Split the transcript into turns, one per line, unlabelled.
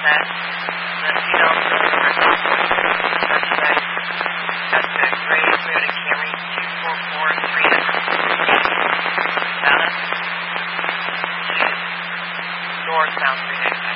that. The female number suspect at the gray Toyota Camry 2443. Found it? Northbound 395.